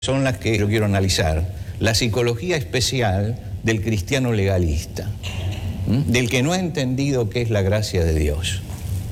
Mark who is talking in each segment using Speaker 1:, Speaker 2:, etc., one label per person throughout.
Speaker 1: son las que yo quiero analizar, la psicología especial del cristiano legalista, del que no ha entendido qué es la gracia de Dios.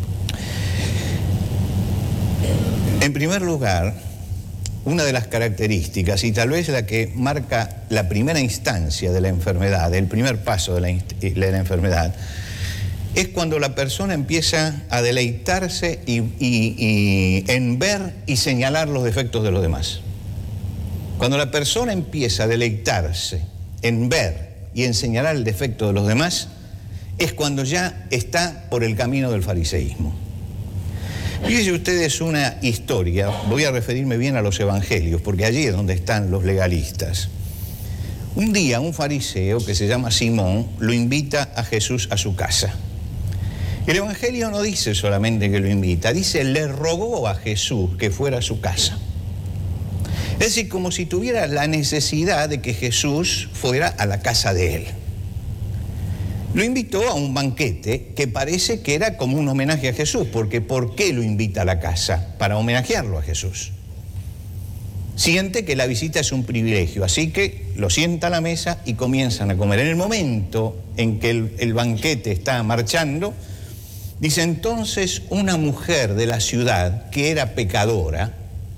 Speaker 1: En primer lugar, una de las características, y tal vez la que marca la primera instancia de la enfermedad, el primer paso de la enfermedad, es cuando la persona empieza a deleitarse en ver y señalar los defectos de los demás. Cuando la persona empieza a deleitarse en ver y en señalar el defecto de los demás, es cuando ya está por el camino del fariseísmo. Fíjense ustedes una historia, voy a referirme bien a los evangelios, porque allí es donde están los legalistas. Un día un fariseo que se llama Simón lo invita a Jesús a su casa. El evangelio no dice solamente que lo invita, dice le rogó a Jesús que fuera a su casa. Es decir, como si tuviera la necesidad de que Jesús fuera a la casa de él. Lo invitó a un banquete que parece que era como un homenaje a Jesús, porque ¿por qué lo invita a la casa? Para homenajearlo a Jesús. Siente que la visita es un privilegio, así que lo sienta a la mesa y comienzan a comer. En el momento en que el banquete está marchando, dice entonces una mujer de la ciudad que era pecadora,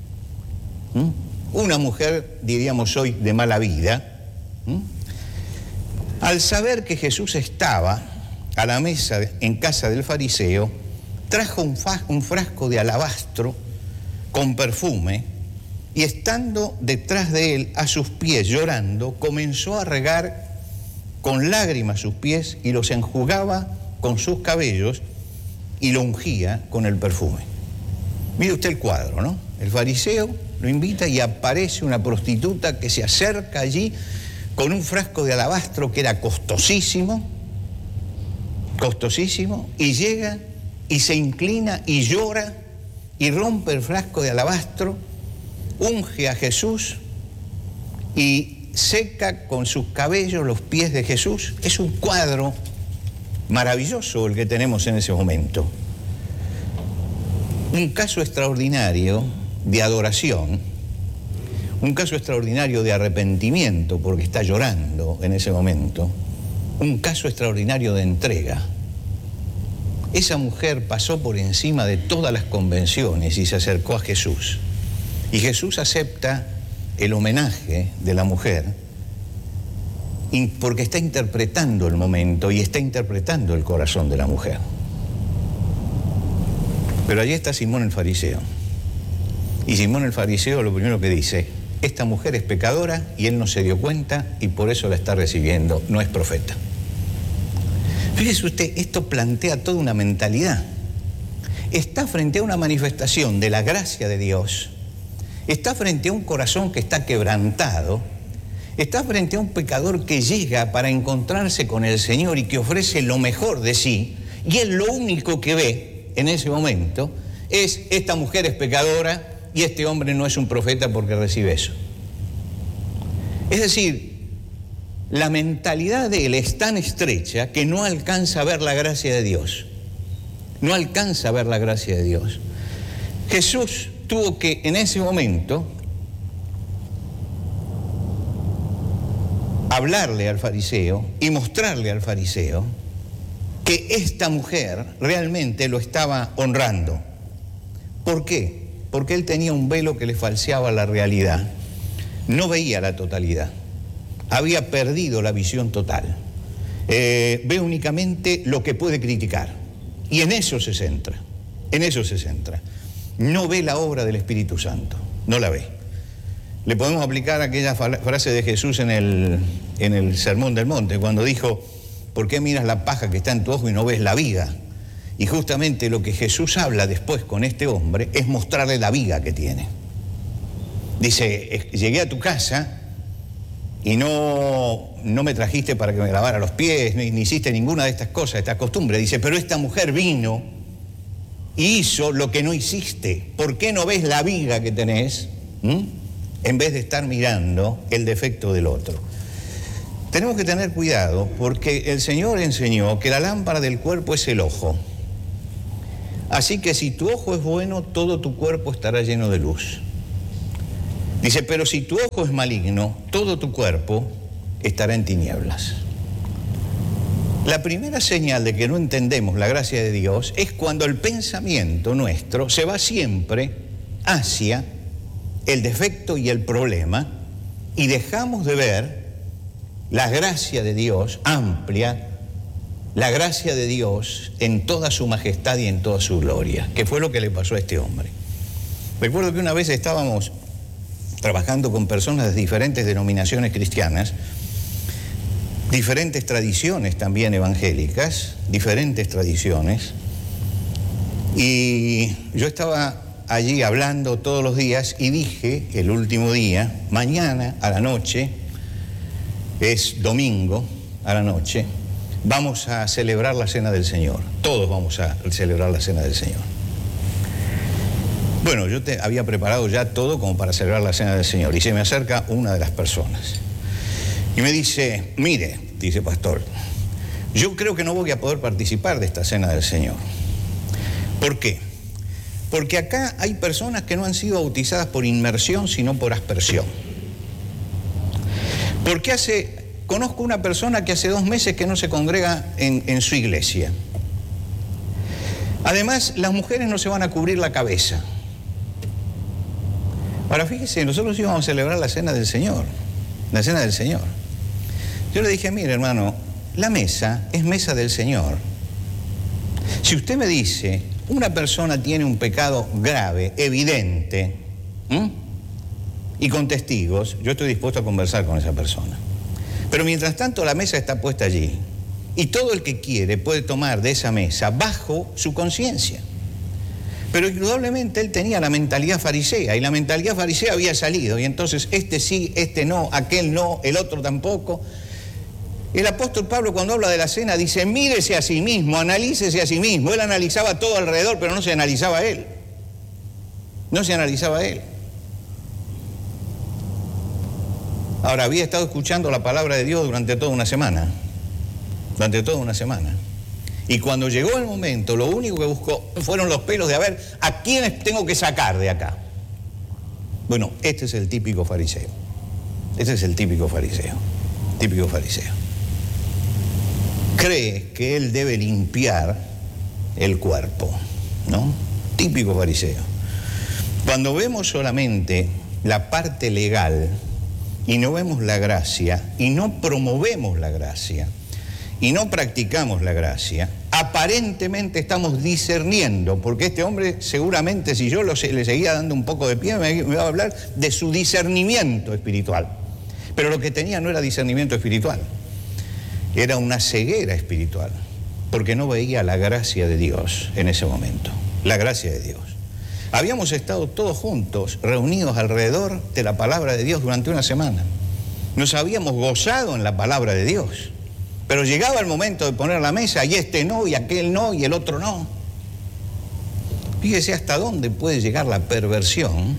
Speaker 1: una mujer, diríamos hoy, de mala vida, al saber que Jesús estaba a la mesa en casa del fariseo, trajo un frasco de alabastro con perfume y estando detrás de él, a sus pies, llorando, comenzó a regar con lágrimas sus pies y los enjugaba con sus cabellos y lo ungía con el perfume. Mire usted el cuadro, ¿no? El fariseo lo invita y aparece una prostituta que se acerca allí con un frasco de alabastro que era costosísimo, y llega y se inclina y llora y rompe el frasco de alabastro, unge a Jesús y seca con sus cabellos los pies de Jesús. Es un cuadro maravilloso el que tenemos en ese momento. Un caso extraordinario de adoración, un caso extraordinario de arrepentimiento porque está llorando en ese momento, un caso extraordinario de entrega. Esa mujer pasó por encima de todas las convenciones y se acercó a Jesús. Y Jesús acepta el homenaje de la mujer porque está interpretando el momento y está interpretando el corazón de la mujer. Pero allí está Simón el fariseo. Y Simón el fariseo lo primero que dice, esta mujer es pecadora y él no se dio cuenta y por eso la está recibiendo, no es profeta. Fíjese usted, esto plantea toda una mentalidad. Está frente a una manifestación de la gracia de Dios, está frente a un corazón que está quebrantado, está frente a un pecador que llega para encontrarse con el Señor y que ofrece lo mejor de sí, y él lo único que ve en ese momento es esta mujer es pecadora y este hombre no es un profeta porque recibe eso. Es decir, la mentalidad de él es tan estrecha que no alcanza a ver la gracia de Dios. No alcanza a ver la gracia de Dios. Jesús tuvo que en ese momento hablarle al fariseo y mostrarle al fariseo que esta mujer realmente lo estaba honrando. ¿Por qué? Porque él tenía un velo que le falseaba la realidad. No veía la totalidad. Había perdido la visión total. Ve únicamente lo que puede criticar. Y en eso se centra. En eso se centra. No ve la obra del Espíritu Santo. No la ve. Le podemos aplicar aquella frase de Jesús en el Sermón del Monte, cuando dijo, ¿por qué miras la paja que está en tu ojo y no ves la viga? Y justamente lo que Jesús habla después con este hombre es mostrarle la viga que tiene. Dice, llegué a tu casa y no me trajiste para que me lavara los pies, ni hiciste ninguna de estas cosas, esta costumbre. Dice, pero esta mujer vino y hizo lo que no hiciste. ¿Por qué no ves la viga que tenés? En vez de estar mirando el defecto del otro. Tenemos que tener cuidado porque el Señor enseñó que la lámpara del cuerpo es el ojo. Así que si tu ojo es bueno, todo tu cuerpo estará lleno de luz. Dice, pero si tu ojo es maligno, todo tu cuerpo estará en tinieblas. La primera señal de que no entendemos la gracia de Dios es cuando el pensamiento nuestro se va siempre hacia el defecto y el problema y dejamos de ver la gracia de Dios amplia, la gracia de Dios en toda su majestad y en toda su gloria, que fue lo que le pasó a este hombre. Recuerdo que una vez estábamos trabajando con personas de diferentes denominaciones cristianas, diferentes tradiciones también evangélicas, diferentes tradiciones, y yo estaba allí hablando todos los días y dije el último día, mañana a la noche, es domingo a la noche, vamos a celebrar la Cena del Señor, todos vamos a celebrar la Cena del Señor. Bueno, yo había preparado ya todo como para celebrar la Cena del Señor y se me acerca una de las personas y me dice, mire, dice, pastor, yo creo que no voy a poder participar de esta Cena del Señor. ¿Por qué? Porque acá hay personas que no han sido bautizadas por inmersión, sino por aspersión. Porque conozco una persona que hace 2 meses que no se congrega en su iglesia. Además, las mujeres no se van a cubrir la cabeza. Ahora, fíjese, nosotros íbamos a celebrar la Cena del Señor, la Cena del Señor. Yo le dije, mire, hermano, la mesa es mesa del Señor. Si usted me dice, una persona tiene un pecado grave, evidente, y con testigos, yo estoy dispuesto a conversar con esa persona. Pero mientras tanto la mesa está puesta allí y todo el que quiere puede tomar de esa mesa bajo su conciencia. Pero indudablemente él tenía la mentalidad farisea y la mentalidad farisea había salido y entonces este sí, este no, aquel no, el otro tampoco. El apóstol Pablo cuando habla de la cena dice, mírese a sí mismo, analícese a sí mismo. Él analizaba todo alrededor, pero no se analizaba a él. No se analizaba a él. Ahora, había estado escuchando la palabra de Dios durante toda una semana. Durante toda una semana. Y cuando llegó el momento, lo único que buscó fueron los pelos de a ver a quiénes tengo que sacar de acá. Bueno, este es el típico fariseo. Este es el típico fariseo. Típico fariseo. Cree que él debe limpiar el cuerpo, ¿no? Típico fariseo. Cuando vemos solamente la parte legal y no vemos la gracia y no promovemos la gracia y no practicamos la gracia, aparentemente estamos discerniendo, porque este hombre seguramente si yo le seguía dando un poco de pie me iba a hablar de su discernimiento espiritual, pero lo que tenía no era discernimiento espiritual. Era una ceguera espiritual, porque no veía la gracia de Dios en ese momento, la gracia de Dios. Habíamos estado todos juntos, reunidos alrededor de la palabra de Dios durante una semana. Nos habíamos gozado en la palabra de Dios, pero llegaba el momento de poner la mesa y este no, y aquel no, y el otro no. Fíjese hasta dónde puede llegar la perversión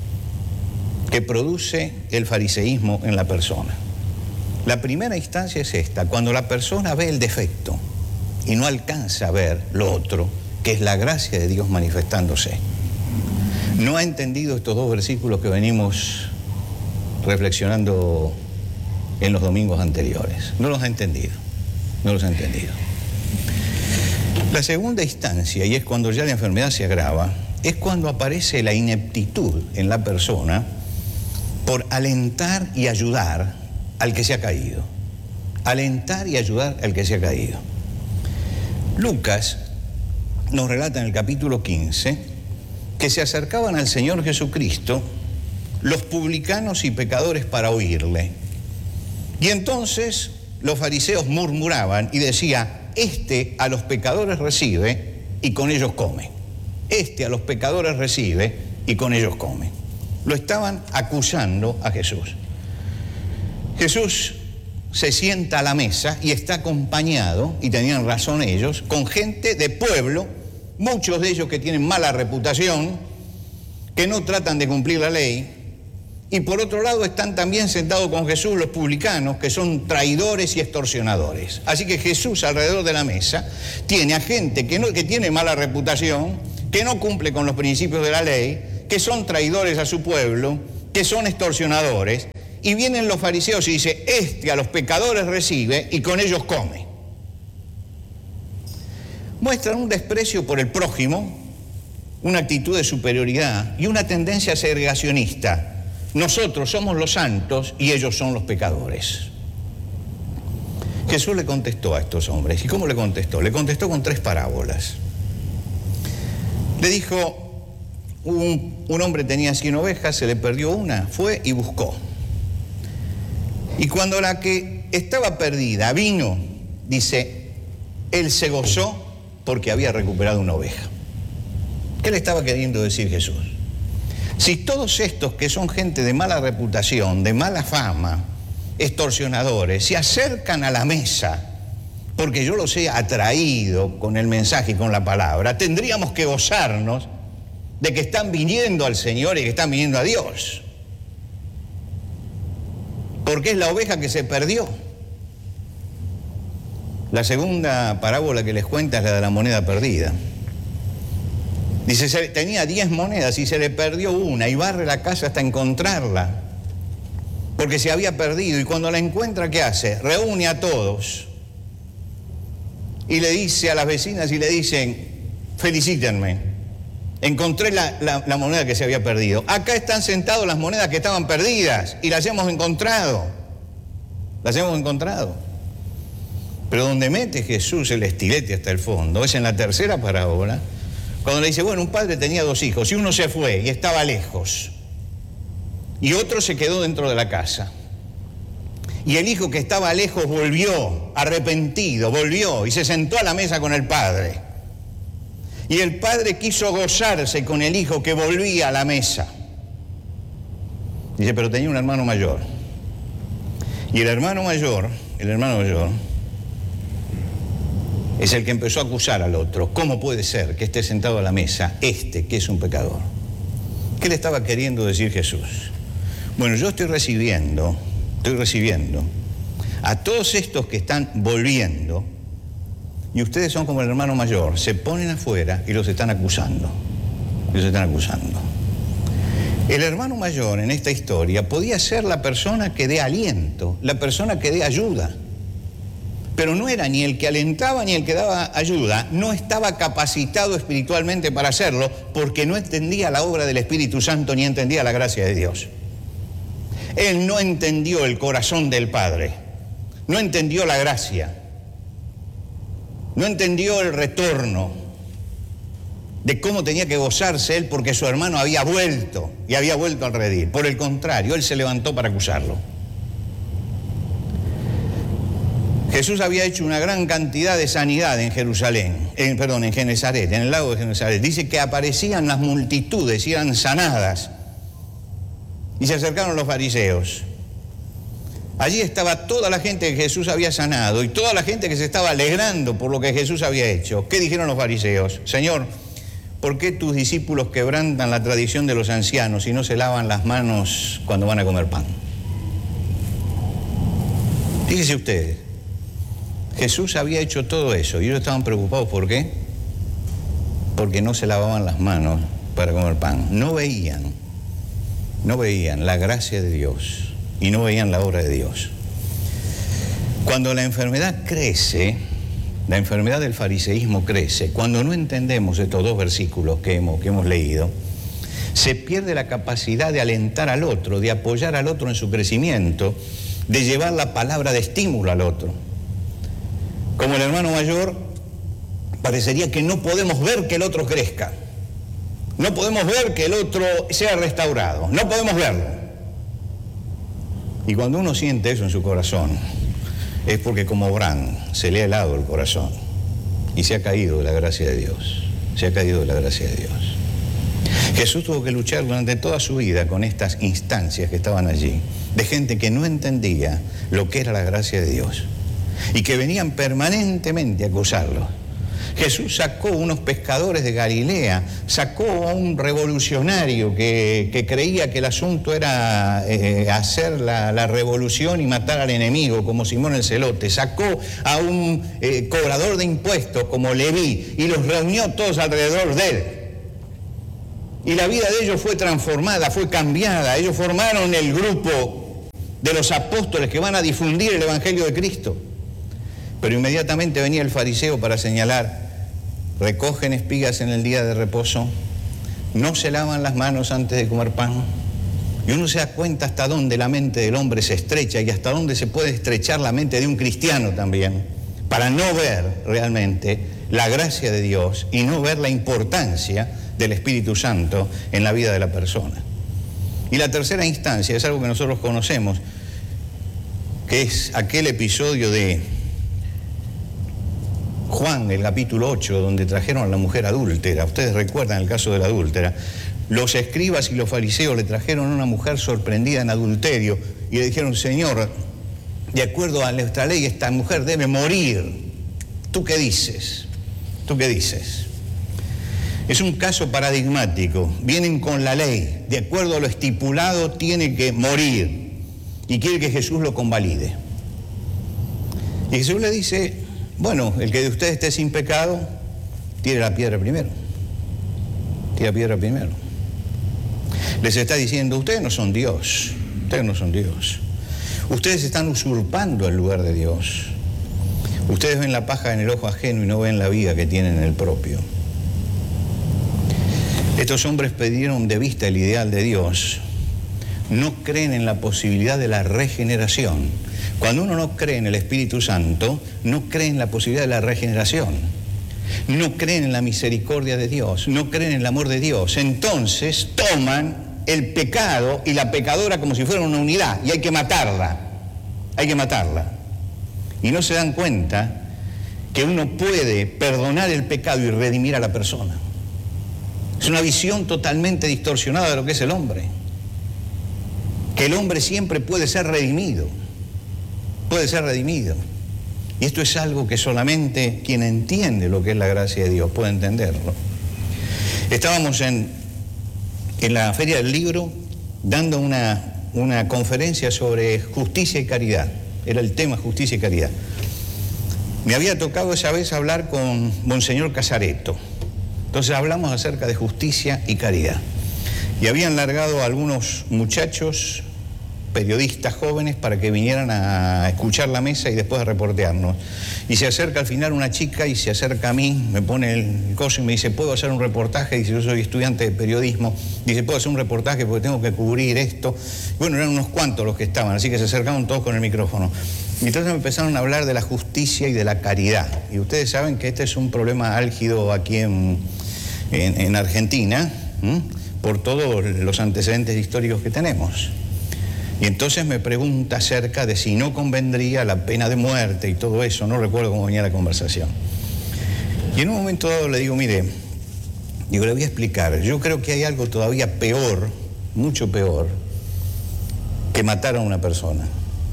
Speaker 1: que produce el fariseísmo en la persona. La primera instancia es esta, cuando la persona ve el defecto y no alcanza a ver lo otro, que es la gracia de Dios manifestándose. No ha entendido estos 2 versículos que venimos reflexionando en los domingos anteriores. No los ha entendido, no los ha entendido. La segunda instancia, y es cuando ya la enfermedad se agrava, es cuando aparece la ineptitud en la persona por alentar y ayudar al que se ha caído. Alentar y ayudar al que se ha caído. Lucas nos relata en el capítulo 15 que se acercaban al Señor Jesucristo los publicanos y pecadores para oírle. Y entonces los fariseos murmuraban y decía, este a los pecadores recibe y con ellos come. Este a los pecadores recibe y con ellos come. Lo estaban acusando a Jesús. Jesús se sienta a la mesa y está acompañado, y tenían razón ellos, con gente de pueblo, muchos de ellos que tienen mala reputación, que no tratan de cumplir la ley, y por otro lado están también sentados con Jesús los publicanos, que son traidores y extorsionadores. Así que Jesús alrededor de la mesa tiene a gente que tiene mala reputación, que no cumple con los principios de la ley, que son traidores a su pueblo, que son extorsionadores, y vienen los fariseos y dicen, este a los pecadores recibe y con ellos come. Muestran un desprecio por el prójimo, una actitud de superioridad y una tendencia segregacionista. Nosotros somos los santos y ellos son los pecadores. Jesús le contestó a estos hombres. ¿Y cómo le contestó? Le contestó con 3 parábolas. Le dijo, un hombre tenía 100 ovejas, se le perdió una, fue y buscó. Y cuando la que estaba perdida vino, dice, él se gozó porque había recuperado una oveja. ¿Qué le estaba queriendo decir Jesús? Si todos estos que son gente de mala reputación, de mala fama, extorsionadores, se acercan a la mesa, porque yo los he atraído con el mensaje y con la palabra, tendríamos que gozarnos de que están viniendo al Señor y que están viniendo a Dios. Porque es la oveja que se perdió. La segunda parábola que les cuenta es la de la moneda perdida. Dice, tenía 10 monedas y se le perdió una y barre la casa hasta encontrarla, porque se había perdido. Y cuando la encuentra, ¿qué hace? Reúne a todos y le dice a las vecinas y le dicen, felicítenme, encontré la moneda que se había perdido. Acá están sentadas las monedas que estaban perdidas y las hemos encontrado. Las hemos encontrado. Pero donde mete Jesús el estilete hasta el fondo es en la tercera parábola, cuando le dice, bueno, un padre tenía 2 hijos y uno se fue y estaba lejos y otro se quedó dentro de la casa. Y el hijo que estaba lejos volvió, arrepentido, volvió y se sentó a la mesa con el padre. Y el padre quiso gozarse con el hijo que volvía a la mesa. Dice, pero tenía un hermano mayor. Y el hermano mayor es el que empezó a acusar al otro. ¿Cómo puede ser que esté sentado a la mesa este que es un pecador? ¿Qué le estaba queriendo decir Jesús? Bueno, yo estoy recibiendo a todos estos que están volviendo, y ustedes son como el hermano mayor, se ponen afuera y los están acusando. El hermano mayor en esta historia podía ser la persona que dé aliento, la persona que dé ayuda. Pero no era ni el que alentaba ni el que daba ayuda, no estaba capacitado espiritualmente para hacerlo, porque no entendía la obra del Espíritu Santo ni entendía la gracia de Dios. Él no entendió el corazón del Padre, no entendió la gracia, no entendió el retorno de cómo tenía que gozarse él porque su hermano había vuelto y había vuelto al redil. Por el contrario, él se levantó para acusarlo. Jesús había hecho una gran cantidad de sanidad en en Genesaret, en el lago de Genesaret. Dice que aparecían las multitudes y eran sanadas. Y se acercaron los fariseos. Allí estaba toda la gente que Jesús había sanado y toda la gente que se estaba alegrando por lo que Jesús había hecho. ¿Qué dijeron los fariseos? Señor, ¿por qué tus discípulos quebrantan la tradición de los ancianos y no se lavan las manos cuando van a comer pan? Fíjense ustedes. Jesús había hecho todo eso y ellos estaban preocupados. ¿Por qué? Porque no se lavaban las manos para comer pan. No veían la gracia de Dios y no veían la obra de Dios. Cuando la enfermedad crece, la enfermedad del fariseísmo crece, cuando no entendemos estos 2 versículos que hemos leído, se pierde la capacidad de alentar al otro, de apoyar al otro en su crecimiento, de llevar la palabra de estímulo al otro. Como el hermano mayor, parecería que no podemos ver que el otro crezca. No podemos ver que el otro sea restaurado. No podemos verlo. Y cuando uno siente eso en su corazón, es porque como Abraham se le ha helado el corazón y se ha caído de la gracia de Dios. Se ha caído de la gracia de Dios. Jesús tuvo que luchar durante toda su vida con estas instancias que estaban allí, de gente que no entendía lo que era la gracia de Dios y que venían permanentemente a acusarlo. Jesús sacó unos pescadores de Galilea, sacó a un revolucionario que creía que el asunto era hacer la revolución y matar al enemigo, como Simón el Celote, sacó a un cobrador de impuestos como Leví y los reunió todos alrededor de él. Y la vida de ellos fue transformada, fue cambiada. Ellos formaron el grupo de los apóstoles que van a difundir el Evangelio de Cristo. Pero inmediatamente venía el fariseo para señalar: recogen espigas en el día de reposo, no se lavan las manos antes de comer pan. Y uno se da cuenta hasta dónde la mente del hombre se estrecha y hasta dónde se puede estrechar la mente de un cristiano también, para no ver realmente la gracia de Dios y no ver la importancia del Espíritu Santo en la vida de la persona. Y la tercera instancia es algo que nosotros conocemos, que es aquel episodio de Juan, el capítulo 8, donde trajeron a la mujer adúltera. Ustedes recuerdan el caso de la adúltera. Los escribas y los fariseos le trajeron a una mujer sorprendida en adulterio y le dijeron: Señor, de acuerdo a nuestra ley, esta mujer debe morir. ¿Tú qué dices? ¿Tú qué dices? Es un caso paradigmático. Vienen con la ley. De acuerdo a lo estipulado, tiene que morir. Y quiere que Jesús lo convalide. Y Jesús le dice: bueno, el que de ustedes esté sin pecado, tire la piedra primero. Tira piedra primero. Les está diciendo: ustedes no son Dios. Ustedes no son Dios. Ustedes están usurpando el lugar de Dios. Ustedes ven la paja en el ojo ajeno y no ven la viga que tienen en el propio. Estos hombres perdieron de vista el ideal de Dios. No creen en la posibilidad de la regeneración. Cuando uno no cree en el Espíritu Santo, no cree en la posibilidad de la regeneración. No creen en la misericordia de Dios, no creen en el amor de Dios. Entonces toman el pecado y la pecadora como si fueran una unidad y hay que matarla. Hay que matarla. Y no se dan cuenta que uno puede perdonar el pecado y redimir a la persona. Es una visión totalmente distorsionada de lo que es el hombre. Que el hombre siempre puede ser redimido. Puede ser redimido. Y esto es algo que solamente quien entiende lo que es la gracia de Dios puede entenderlo. Estábamos en la Feria del Libro dando una conferencia sobre justicia y caridad. Era el tema justicia y caridad. Me había tocado esa vez hablar con Monseñor Casareto. Entonces hablamos acerca de justicia y caridad. Y habían largado a algunos muchachos, periodistas jóvenes, para que vinieran a escuchar la mesa y después a reportearnos. Y se acerca al final una chica y se acerca a mí, me pone el coso y me dice: ¿puedo hacer un reportaje? Dice: yo soy estudiante de periodismo. Dice: ¿puedo hacer un reportaje porque tengo que cubrir esto? Bueno, eran unos cuantos los que estaban, así que se acercaron todos con el micrófono. Y entonces me empezaron a hablar de la justicia y de la caridad. Y ustedes saben que este es un problema álgido aquí en Argentina, por todos los antecedentes históricos que tenemos. Y entonces me pregunta acerca de si no convendría la pena de muerte y todo eso. No recuerdo cómo venía la conversación. Y en un momento dado le digo: mire, le voy a explicar. Yo creo que hay algo todavía peor, mucho peor, que matar a una persona.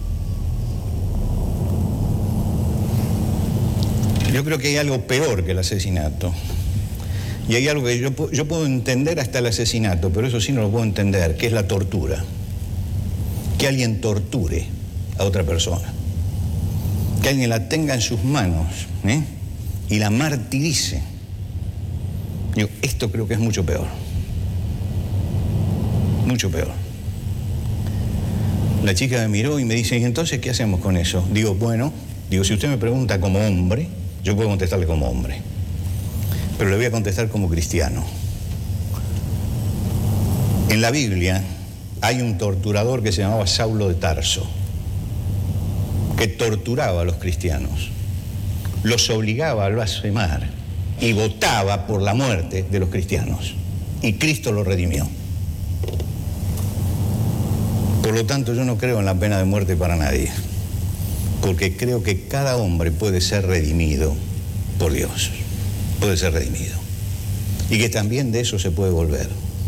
Speaker 1: Yo creo que hay algo peor que el asesinato. Y hay algo que yo puedo entender hasta el asesinato, pero eso sí no lo puedo entender, que es la tortura. Que alguien torture a otra persona, que alguien la tenga en sus manos y la martirice. Digo, esto creo que es mucho peor, mucho peor. La chica me miró y me dice: ¿y entonces qué hacemos con eso? Digo, bueno, si usted me pregunta como hombre, yo puedo contestarle como hombre, pero le voy a contestar como cristiano. En la Biblia hay un torturador que se llamaba Saulo de Tarso, que torturaba a los cristianos, los obligaba a blasfemar y votaba por la muerte de los cristianos. Y Cristo lo redimió. Por lo tanto, yo no creo en la pena de muerte para nadie, porque creo que cada hombre puede ser redimido por Dios, puede ser redimido, y que también de eso se puede volver.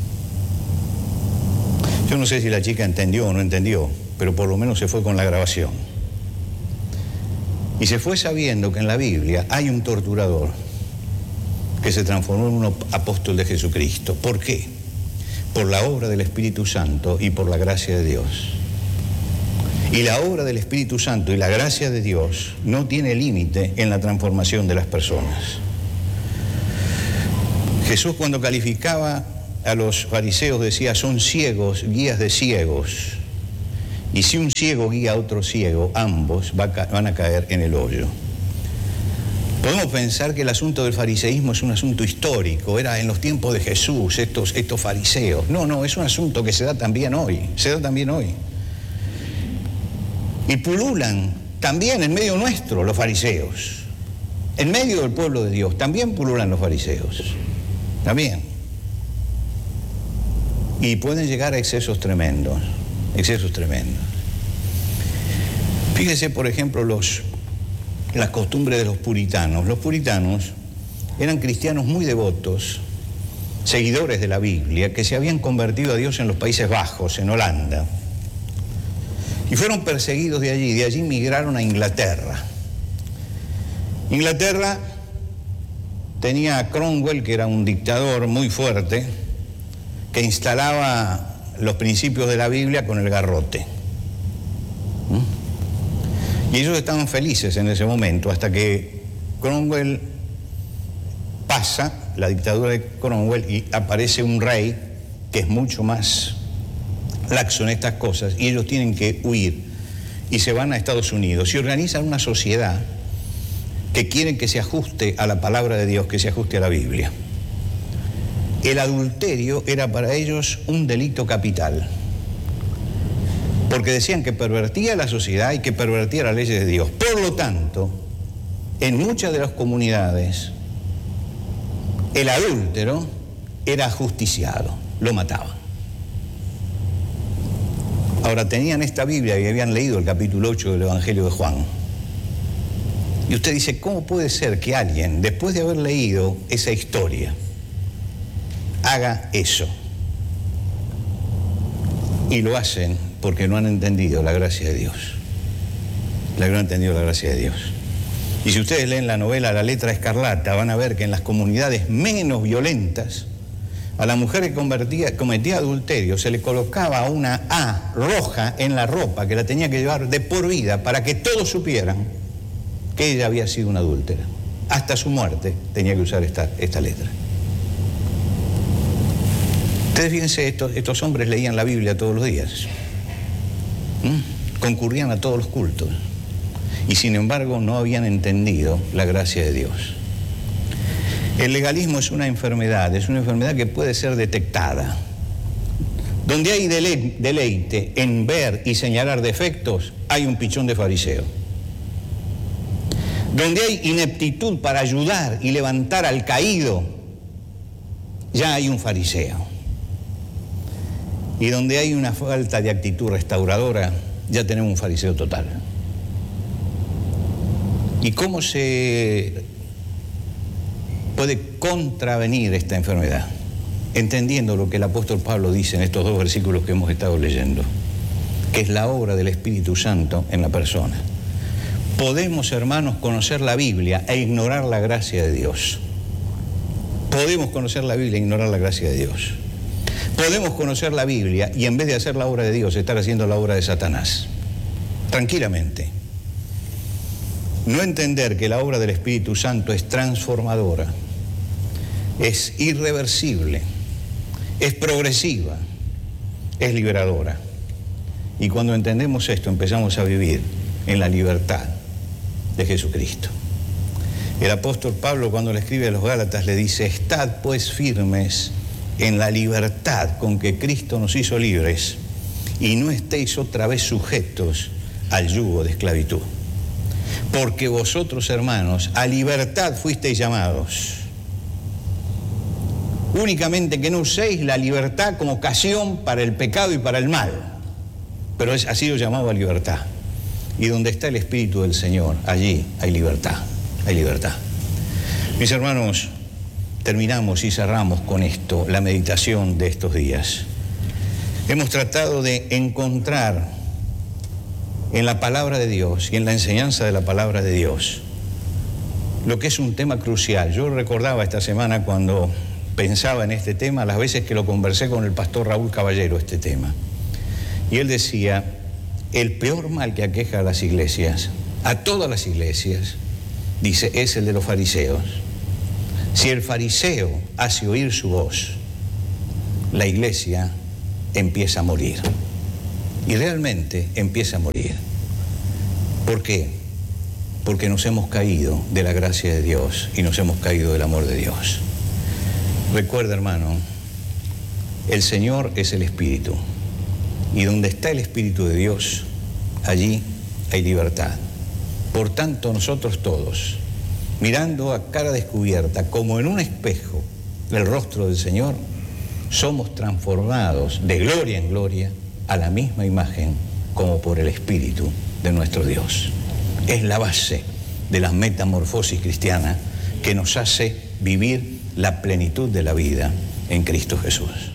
Speaker 1: Yo no sé si la chica entendió o no entendió, pero por lo menos se fue con la grabación. Y se fue sabiendo que en la Biblia hay un torturador que se transformó en un apóstol de Jesucristo. ¿Por qué? Por la obra del Espíritu Santo y por la gracia de Dios. Y la obra del Espíritu Santo y la gracia de Dios no tiene límite en la transformación de las personas. Jesús, cuando calificaba a los fariseos decía, son ciegos, guías de ciegos. Y si un ciego guía a otro ciego, ambos van a caer en el hoyo. Podemos pensar que el asunto del fariseísmo es un asunto histórico, era en los tiempos de Jesús, estos fariseos. No, es un asunto que se da también hoy, Y pululan también en medio nuestro los fariseos. En medio del pueblo de Dios también pululan los fariseos. También. Y pueden llegar a excesos tremendos. Fíjese, por ejemplo, las costumbres de los puritanos. Los puritanos eran cristianos muy devotos, seguidores de la Biblia, que se habían convertido a Dios en los Países Bajos, en Holanda. Y fueron perseguidos de allí migraron a Inglaterra. Inglaterra tenía a Cromwell, que era un dictador muy fuerte, que instalaba los principios de la Biblia con el garrote. Y ellos estaban felices en ese momento, hasta que Cromwell pasa, la dictadura de Cromwell, y aparece un rey que es mucho más laxo en estas cosas, y ellos tienen que huir, y se van a Estados Unidos, y organizan una sociedad que quieren que se ajuste a la palabra de Dios, que se ajuste a la Biblia. El adulterio era para ellos un delito capital, porque decían que pervertía la sociedad y que pervertía las leyes de Dios. Por lo tanto, en muchas de las comunidades, el adúltero era ajusticiado, lo mataban. Ahora, tenían esta Biblia y habían leído el capítulo 8 del Evangelio de Juan. Y usted dice, ¿cómo puede ser que alguien, después de haber leído esa historia, haga eso? Y lo hacen porque no han entendido la gracia de Dios. No han entendido la gracia de Dios. Y si ustedes leen la novela La letra escarlata, van a ver que en las comunidades menos violentas, a la mujer que cometía adulterio se le colocaba una A roja en la ropa que la tenía que llevar de por vida para que todos supieran que ella había sido una adúltera. Hasta su muerte tenía que usar esta letra. Ustedes fíjense, estos hombres leían la Biblia todos los días. Concurrían a todos los cultos. Y sin embargo no habían entendido la gracia de Dios. El legalismo es una enfermedad que puede ser detectada. Donde hay deleite en ver y señalar defectos, hay un pichón de fariseo. Donde hay ineptitud para ayudar y levantar al caído, ya hay un fariseo. Y donde hay una falta de actitud restauradora, ya tenemos un fariseo total. ¿Y cómo se puede contravenir esta enfermedad? Entendiendo lo que el apóstol Pablo dice en estos 2 versículos que hemos estado leyendo, que es la obra del Espíritu Santo en la persona. Podemos, hermanos, conocer la Biblia e ignorar la gracia de Dios. Podemos conocer la Biblia e ignorar la gracia de Dios. Podemos conocer la Biblia y en vez de hacer la obra de Dios, estar haciendo la obra de Satanás. Tranquilamente. No entender que la obra del Espíritu Santo es transformadora, es irreversible, es progresiva, es liberadora. Y cuando entendemos esto, empezamos a vivir en la libertad de Jesucristo. El apóstol Pablo, cuando le escribe a los Gálatas, le dice: estad pues firmes en la libertad con que Cristo nos hizo libres, y no estéis otra vez sujetos al yugo de esclavitud. Porque vosotros, hermanos, a libertad fuisteis llamados. Únicamente que no uséis la libertad como ocasión para el pecado y para el mal. Pero ha sido llamado a libertad. Y donde está el Espíritu del Señor, allí hay libertad. Hay libertad. Mis hermanos, terminamos y cerramos con esto la meditación de estos días. Hemos tratado de encontrar en la palabra de Dios y en la enseñanza de la palabra de Dios lo que es un tema crucial. Yo recordaba esta semana, cuando pensaba en este tema, las veces que lo conversé con el pastor Raúl Caballero, este tema. Y él decía: el peor mal que aqueja a las iglesias, a todas las iglesias, dice, es el de los fariseos. Si el fariseo hace oír su voz la iglesia empieza a morir. Y realmente empieza a morir. ¿Por qué? Porque nos hemos caído de la gracia de Dios y nos hemos caído del amor de Dios. Recuerda, hermano, el Señor es el Espíritu. Y donde está el Espíritu de Dios, allí hay libertad. Por tanto, nosotros todos, mirando a cara descubierta, como en un espejo, el rostro del Señor, somos transformados de gloria en gloria a la misma imagen como por el Espíritu de nuestro Dios. Es la base de la metamorfosis cristiana que nos hace vivir la plenitud de la vida en Cristo Jesús.